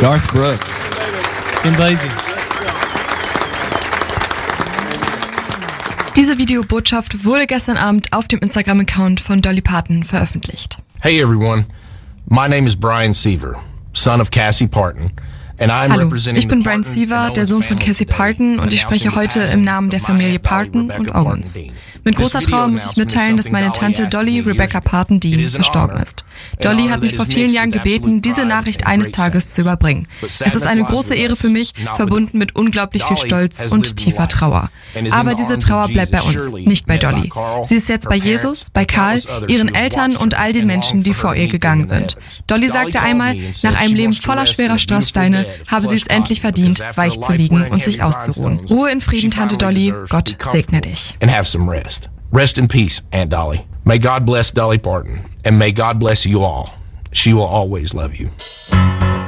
Garth Brooks. Kim Basie. Diese Videobotschaft wurde gestern Abend auf dem Instagram-Account von Dolly Parton veröffentlicht. Hey everyone, my name is Brian Seaver, son of Cassie Parton. Hallo, ich bin Brian Seaver, der Sohn von Cassie Parton, und ich spreche heute im Namen der Familie Parton und Owens. Mit großer Trauer muss ich mitteilen, dass meine Tante Dolly Rebecca Parton Dean verstorben ist. Dolly hat mich vor vielen Jahren gebeten, diese Nachricht eines Tages zu überbringen. Es ist eine große Ehre für mich, verbunden mit unglaublich viel Stolz und tiefer Trauer. Aber diese Trauer bleibt bei uns, nicht bei Dolly. Sie ist jetzt bei Jesus, bei Karl, ihren Eltern und all den Menschen, die vor ihr gegangen sind. Dolly sagte einmal, nach einem Leben voller schwerer Strasssteine habe sie es endlich verdient, weich zu liegen und sich auszuruhen. Ruhe in Frieden, Tante Dolly. Gott segne dich. Rest in peace, Aunt Dolly. May God bless Dolly Parton, and may God bless you all. She will always love you.